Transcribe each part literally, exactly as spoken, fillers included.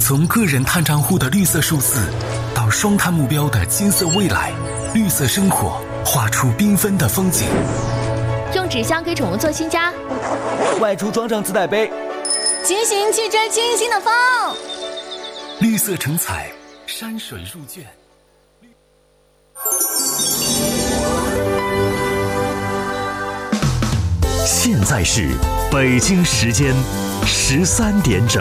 从个人碳账户的绿色数字，到双碳目标的金色未来，绿色生活画出缤纷的风景。 用纸箱给宠物做新家， 外出装上自带杯， 骑行去追清新的风。 绿色成彩，山水入卷。 现在是北京时间十三点整。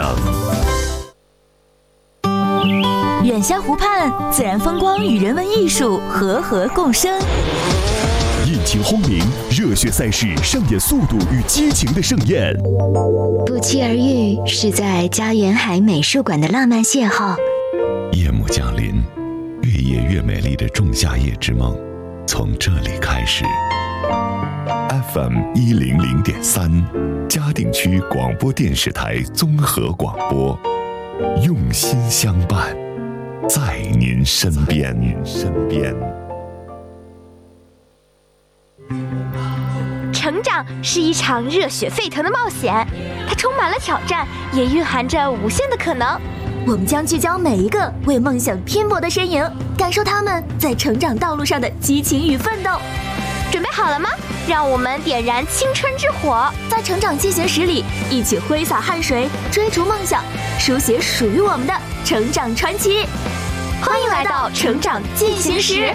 远乡湖畔，自然风光与人文艺术和合共生。 引擎轰鸣，热血赛事上演速度与激情的盛宴。 不期而遇，是在家园海美术馆的浪漫邂逅。 夜幕降临，越夜越美丽的仲夏夜之梦，从这里开始。F M 一零零点三，嘉定区广播电视台综合广播，用心相伴，在您身边。身边。 成长是一场热血沸腾的冒险，它充满了挑战，也蕴含着无限的可能。 我们将聚焦每一个为梦想拼搏的身影，感受他们在成长道路上的激情与奋斗。 准备好了吗？让我们点燃青春之火， 在成长进行时里一起挥洒汗水，追逐梦想，书写属于我们的成长传奇。 欢迎来到成长进行时。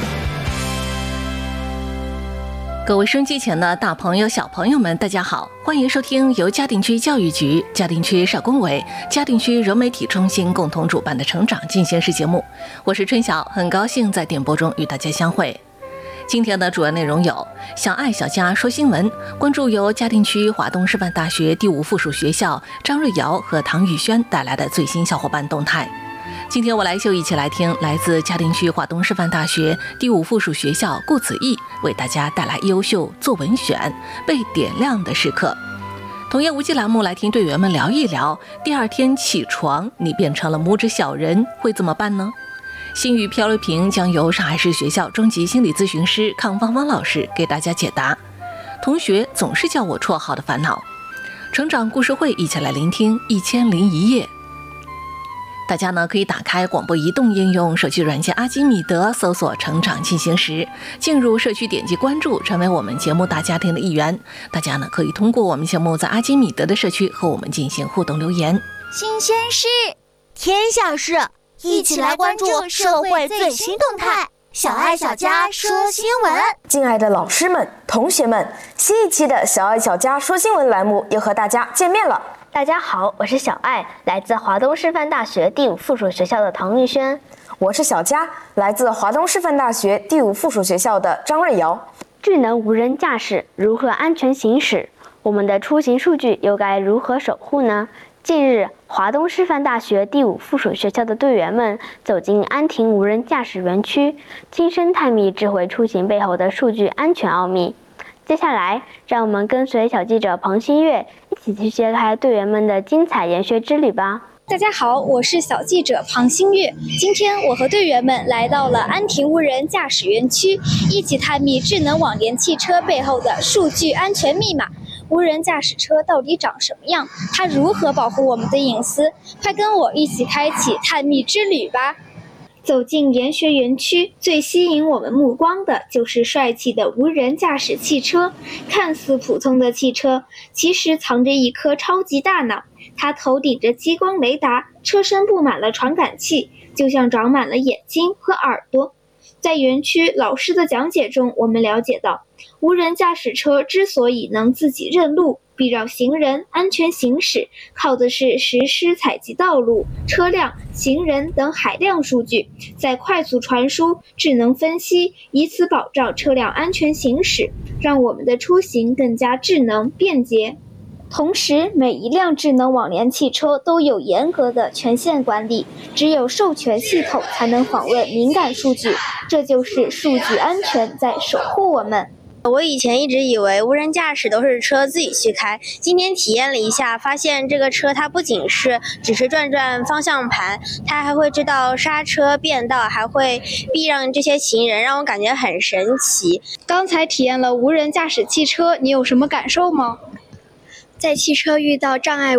各位收音机前的大朋友小朋友们，大家好，欢迎收听由嘉定区教育局、嘉定区社工委、嘉定区融媒体中心共同主办的成长进行时节目。我是春晓，很高兴在点播中与大家相会。今天的主要内容有：小爱小家说新闻，关注由嘉定区华东师范大学第五附属学校张瑞瑶和唐玉轩带来的最新小伙伴动态。今天我来就一起来听来自嘉定区华东师范大学第五附属学校顾子毅为大家带来优秀作文选被点亮的时刻。童言无忌栏目来听队员们聊一聊，第二天起床你变成了拇指小人会怎么办呢？心语漂流瓶将由上海市学校中级心理咨询师康芳芳老师给大家解答。同学总是叫我绰号的烦恼。成长故事会一起来聆听一千零一夜。大家呢可以打开广播移动应用手机软件阿基米德，搜索成长进行时，进入社区点击关注，成为我们节目大家庭的一员。大家呢可以通过我们节目在阿基米德的社区和我们进行互动留言。 新鲜事，天下事，一起来关注社会最新动态。小爱小家说新闻。 敬爱的老师们、同学们，新一期的小爱小家说新闻栏目又和大家见面了。 大家好，我是小爱，来自华东师范大学第五附属学校的唐玉轩。 我是小佳，来自华东师范大学第五附属学校的张瑞瑶。 智能无人驾驶如何安全行驶？我们的出行数据又该如何守护呢？近日，华东师范大学第五附属学校的队员们走进安亭无人驾驶园区，亲身探秘智慧出行背后的数据安全奥秘。接下来，让我们跟随小记者庞新月一起去揭开队员们的精彩研学之旅吧。 大家好，我是小记者庞新月。今天我和队员们来到了安亭无人驾驶园区，一起探秘智能网联汽车背后的数据安全密码。无人驾驶车到底长什么样？它如何保护我们的隐私？快跟我一起开启探秘之旅吧！走进研学园区，最吸引我们目光的就是帅气的无人驾驶汽车。看似普通的汽车，其实藏着一颗超级大脑。它头顶着激光雷达，车身布满了传感器，就像长满了眼睛和耳朵。在园区老师的讲解中，我们了解到，无人驾驶车之所以能自己认路，避让行人，安全行驶，靠的是实施采集道路、车辆、行人等海量数据，再快速传输、智能分析，以此保障车辆安全行驶，让我们的出行更加智能便捷。同时，每一辆智能网联汽车都有严格的权限管理，只有授权系统才能访问敏感数据，这就是数据安全在守护我们。 我以前一直以为无人驾驶都是车自己去开，今天体验了一下，发现这个车它不仅是只是转转方向盘，它还会知道刹车变道，还会避让这些行人，让我感觉很神奇。 刚才体验了无人驾驶汽车，你有什么感受吗？ 在汽车遇到障碍